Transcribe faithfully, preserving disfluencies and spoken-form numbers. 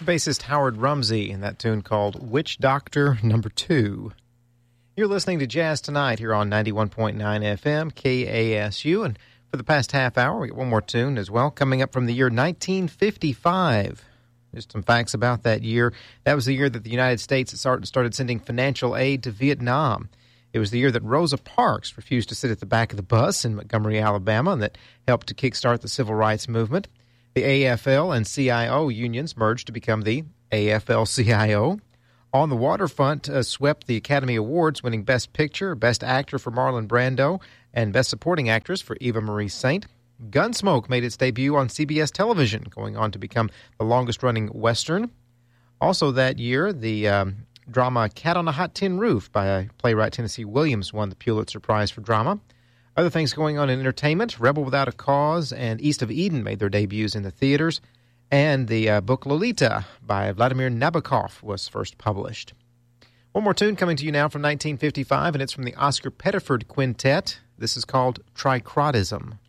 Bassist Howard Rumsey in that tune called Witch Doctor Number Two. You're listening to Jazz Tonight here on ninety-one point nine F M, K A S U, and for the past half hour, we got one more tune as well, coming up from the year nineteen fifty-five. Just some facts about that year. That was the year that the United States started sending financial aid to Vietnam. It was the year that Rosa Parks refused to sit at the back of the bus in Montgomery, Alabama, and that helped to kickstart the civil rights movement. The A F L and C I O unions merged to become the A F L C I O. On the Waterfront uh, swept the Academy Awards, winning Best Picture, Best Actor for Marlon Brando, and Best Supporting Actress for Eva Marie Saint. Gunsmoke made its debut on C B S television, going on to become the longest-running Western. Also that year, the um, drama Cat on a Hot Tin Roof by playwright Tennessee Williams won the Pulitzer Prize for Drama. Other things going on in entertainment, Rebel Without a Cause and East of Eden made their debuts in the theaters, and the uh, book Lolita by Vladimir Nabokov was first published. One more tune coming to you now from nineteen fifty-five, and it's from the Oscar Pettiford Quintet. This is called Tricrotism.